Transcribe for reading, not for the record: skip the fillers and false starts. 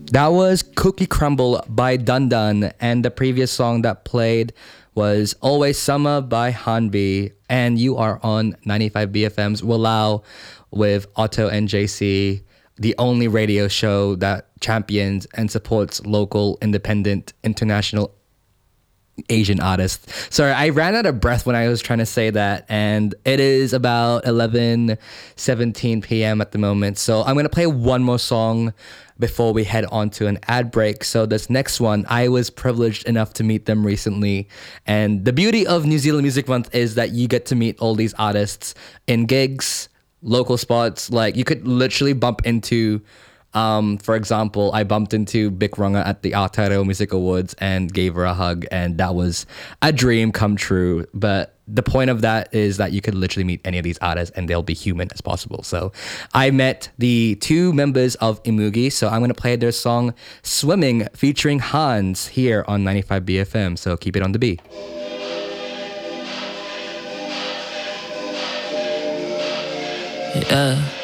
That was Cookie Crumble by Dun Dun, and the previous song that played was Always Summer by Hanbi. And you are on 95 BFM's Walao with Otto and JC, the only radio show that champions and supports local, independent, international Asian artists. Sorry, I ran out of breath when I was trying to say that, and it is about 11:17 p.m. at the moment. So I'm going to play one more song before we head on to an ad break. So this next one, I was privileged enough to meet them recently. And the beauty of New Zealand Music Month is that you get to meet all these artists in gigs, local spots. Like you could literally bump into, for example, I bumped into Big Runga at the Aotearoa Music Awards and gave her a hug, and that was a dream come true. But the point of that is that you could literally meet any of these artists and they'll be human as possible. So I met the two members of Imugi, so I'm going to play their song Swimming featuring Hans here on 95 BFM. So keep it on the B. Yeah.